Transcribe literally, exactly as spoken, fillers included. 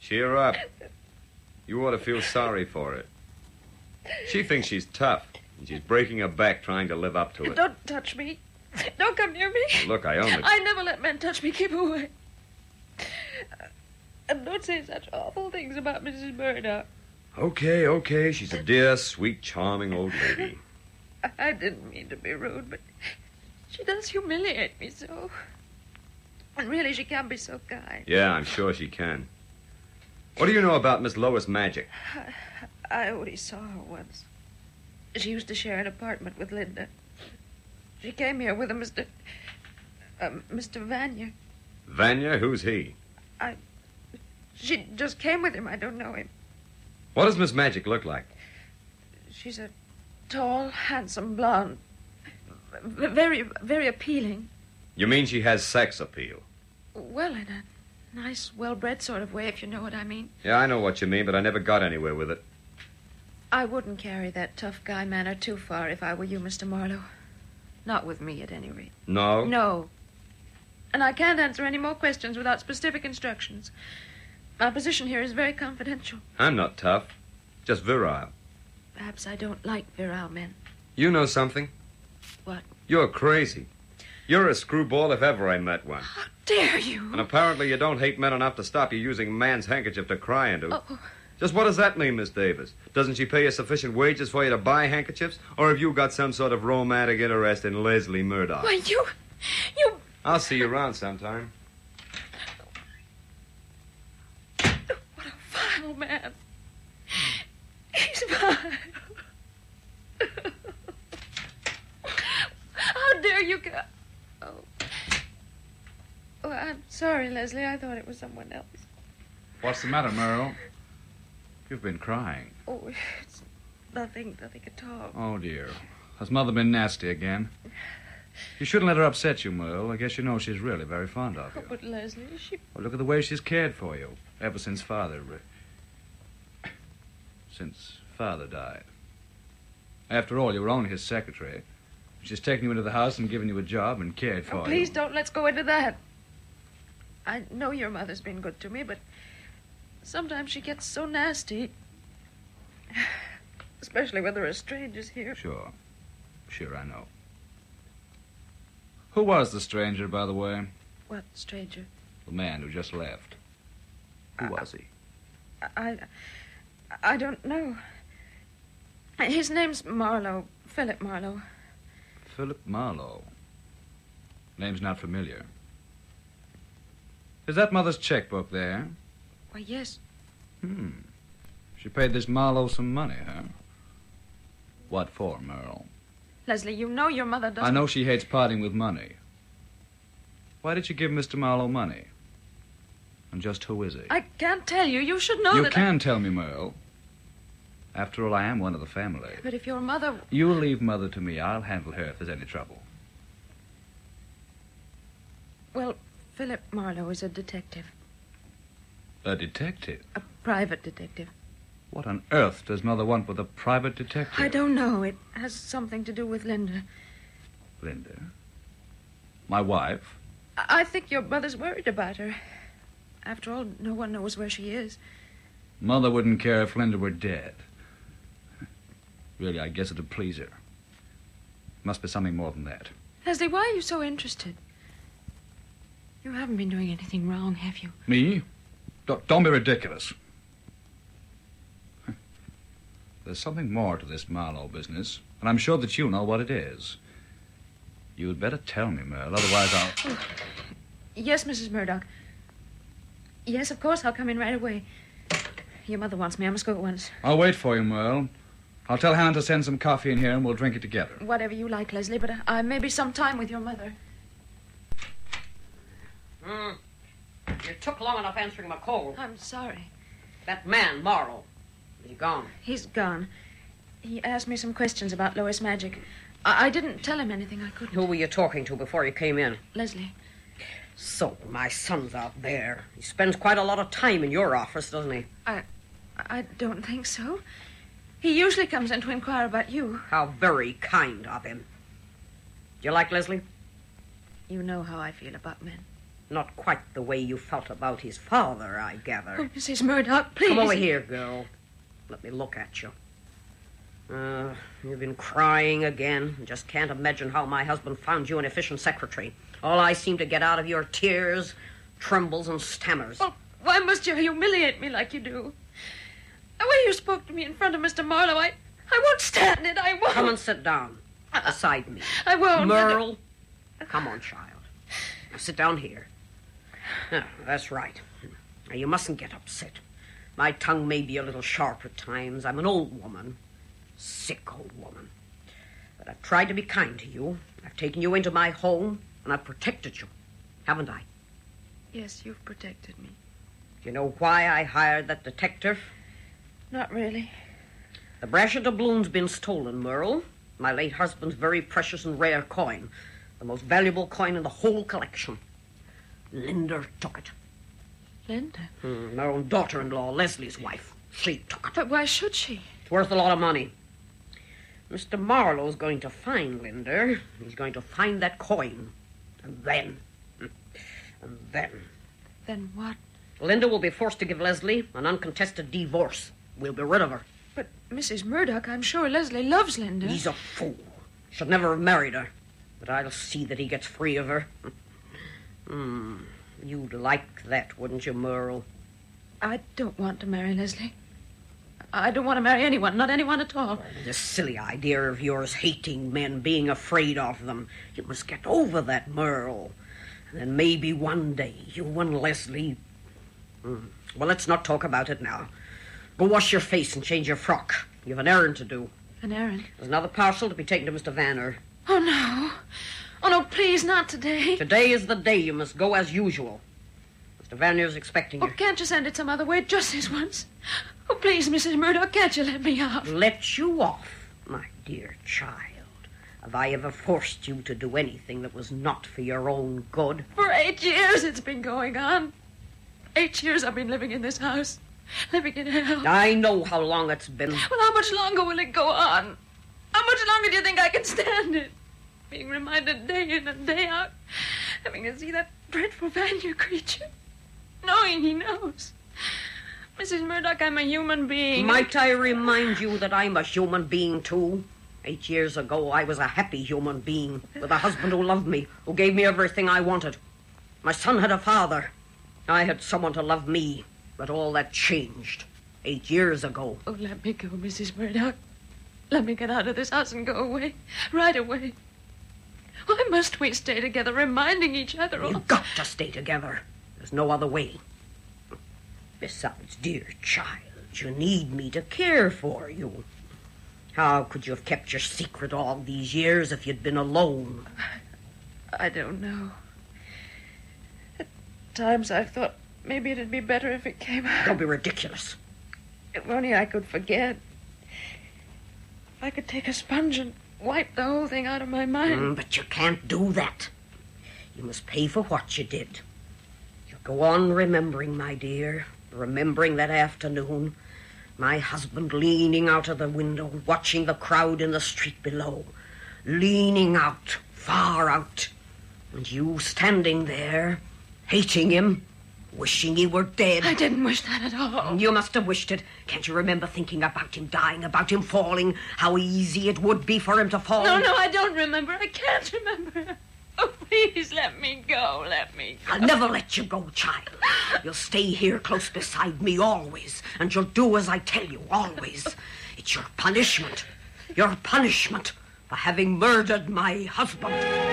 Cheer up. You ought to feel sorry for her. She thinks she's tough, and she's breaking her back trying to live up to it. Don't touch me. Don't come near me. Look, I only... I never let men touch me. Keep away. And don't say such awful things about Missus Murdoch. Okay, okay. She's a dear, sweet, charming old lady. I didn't mean to be rude, but she does humiliate me so. And really, she can be so kind. Yeah, I'm sure she can. What do you know about Miss Lois Magic? I, I only saw her once. She used to share an apartment with Linda. She came here with a Mister Uh, Mister Vanya. Vanya? Who's he? I... She just came with him. I don't know him. What does Miss Magic look like? She's a tall, handsome blonde. V- very, very appealing. You mean she has sex appeal? Well, in a nice, well-bred sort of way, if you know what I mean. Yeah, I know what you mean, but I never got anywhere with it. I wouldn't carry that tough guy manner too far if I were you, Mister Marlowe. Not with me, at any rate. No? No. And I can't answer any more questions without specific instructions. My position here is very confidential. I'm not tough. Just virile. Perhaps I don't like virile men. You know something? What? You're crazy. You're a screwball if ever I met one. How dare you? And apparently you don't hate men enough to stop you using a man's handkerchief to cry into. Oh. Just what does that mean, Miss Davis? Doesn't she pay you sufficient wages for you to buy handkerchiefs? Or have you got some sort of romantic interest in Leslie Murdoch? Why, you... You... I'll see you around sometime. What a vile man. He's vile. How dare you go... Oh. Oh, I'm sorry, Leslie. I thought it was someone else. What's the matter, Merle? You've been crying. Oh, it's nothing, nothing at all. Oh, dear. Has Mother been nasty again? You shouldn't let her upset you, Merle. I guess you know she's really very fond of you. Oh, but Leslie, she... Well, look at the way she's cared for you ever since Father... Uh, since Father died. After all, you were only his secretary. She's taken you into the house and given you a job and cared for oh, you. Please don't let's go into that. I know your mother's been good to me, but sometimes she gets so nasty. Especially when there are strangers here. Sure. Sure, I know. Who was the stranger, by the way? What stranger? The man who just left. Who Uh, was he? I... I don't know. His name's Marlowe. Philip Marlowe. Philip Marlowe. Name's not familiar. Is that Mother's checkbook there? Why, yes. Hmm. She paid this Marlowe some money, huh? What for, Merle? Leslie, you know your mother doesn't... I know she hates parting with money. Why did you give Mister Marlowe money? And just who is he? I can't tell you. You should know you that... can I... tell me, Merle. After all, I am one of the family. But if your mother... You leave Mother to me. I'll handle her if there's any trouble. Well, Philip Marlowe is a detective. A detective? A private detective. What on earth does Mother want with a private detective? I don't know. It has something to do with Linda. Linda? My wife? I I think your mother's worried about her. After all, no one knows where she is. Mother wouldn't care if Linda were dead. Really, I guess it'd please her. Must be something more than that. Leslie, why are you so interested? You haven't been doing anything wrong, have you? Me? Don't, don't be ridiculous. There's something more to this Marlowe business, and I'm sure that you know what it is. You'd better tell me, Merle, otherwise I'll... Oh. Yes, Missus Murdoch. Yes, of course, I'll come in right away. Your mother wants me. I must go at once. I'll wait for you, Merle. I'll tell Hannah to send some coffee in here, and we'll drink it together. Whatever you like, Leslie, but I may be some time with your mother. Hmm. You took long enough answering my call. I'm sorry. That man, Marlowe, is he gone? He's gone. He asked me some questions about Lois Magic. I, I didn't tell him anything I couldn't. Who were you talking to before you came in? Leslie. So, my son's out there. He spends quite a lot of time in your office, doesn't he? I... I don't think so. He usually comes in to inquire about you. How very kind of him. Do you like Leslie? You know how I feel about men. Not quite the way you felt about his father, I gather. Oh, Missus Murdoch, please. Come over here, girl. Let me look at you. Uh, you've been crying again. I just can't imagine how my husband found you an efficient secretary. All I seem to get out of you are tears, trembles, and stammers. Oh, why must you humiliate me like you do? The way you spoke to me in front of Mister Marlowe, I, I won't stand it. I won't. Come and sit down beside me. I won't. Merle, come on, child. Now sit down here. Now, that's right. Now, you mustn't get upset. My tongue may be a little sharp at times. I'm an old woman. Sick old woman. But I've tried to be kind to you. I've taken you into my home, and I've protected you. Haven't I? Yes, you've protected me. Do you know why I hired that detective? Not really. The brachet doubloon's been stolen, Merle. My late husband's very precious and rare coin. The most valuable coin in the whole collection. Linda took it. Linda? Hmm, my own daughter-in-law, Leslie's wife. She took it. But why should she? It's worth a lot of money. Mister Marlowe's going to find Linda. He's going to find that coin. And then... And then... Then what? Linda will be forced to give Leslie an uncontested divorce. We'll be rid of her. But, Missus Murdoch, I'm sure Leslie loves Linda. He's a fool. Should never have married her. But I'll see that he gets free of her. Hmm. You'd like that, wouldn't you, Merle? I don't want to marry Leslie. I don't want to marry anyone, not anyone at all. This silly idea of yours hating men, being afraid of them. You must get over that, Merle. And then maybe one day you and Leslie... Hmm. Well, let's not talk about it now. Go wash your face and change your frock. You have an errand to do. An errand? There's another parcel to be taken to Mister Vanner. Oh, no. Oh, no, please, not today. Today is the day you must go as usual. Mister Vanner's expecting Oh, you. can't you send it some other way, just this once? Oh, please, Missus Murdoch, can't you let me off? Let you off, my dear child. Have I ever forced you to do anything that was not for your own good? For eight years it's been going on. Eight years I've been living in this house. Living in hell. I know how long it's been. Well, how much longer will it go on? How much longer do you think I can stand it? Being reminded day in and day out, having to see that dreadful Vanyer creature, knowing he knows. Missus Murdoch, I'm a human being. Might I remind you that I'm a human being, too? Eight years ago, I was a happy human being with a husband who loved me, who gave me everything I wanted. My son had a father. I had someone to love me, but all that changed eight years ago. Oh, let me go, Missus Murdoch. Let me get out of this house and go away. Right away. Why must we stay together, reminding each other all... You've got to stay together. There's no other way. Besides, dear child, you need me to care for you. How could you have kept your secret all these years if you'd been alone? I don't know. At times I've thought maybe it'd be better if it came out. Don't be ridiculous. If only I could forget. If I could take a sponge and wipe the whole thing out of my mind. Mm, but you can't do that. You must pay for what you did. You go on remembering, my dear, remembering that afternoon. My husband leaning out of the window, watching the crowd in the street below. Leaning out, far out. And you standing there, hating him, wishing he were dead. I didn't wish that at all. You must have wished it. Can't you remember thinking about him dying, about him falling, how easy it would be for him to fall? No, no, I don't remember. I can't remember. Oh, please, let me go. Let me go. I'll never let you go, child. You'll stay here close beside me always, and you'll do as I tell you, always. It's your punishment. Your punishment for having murdered my husband.